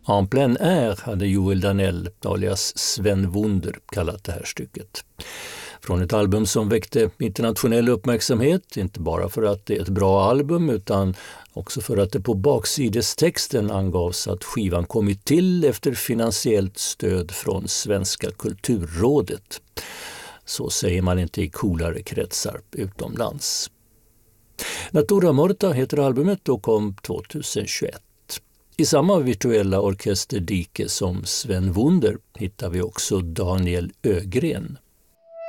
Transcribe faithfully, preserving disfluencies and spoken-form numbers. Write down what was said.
En plein air hade Joel Danell, alias Sven Wunder, kallat det här stycket. Från ett album som väckte internationell uppmärksamhet, inte bara för att det är ett bra album utan också för att det på baksidestexten angavs att skivan kommit till efter finansiellt stöd från Svenska kulturrådet. Så säger man inte i coolare kretsar utomlands. Natura Morta heter albumet och kom tjugohundratjugoett. I samma virtuella orkesterdike som Sven Wunder hittar vi också Daniel Ögren.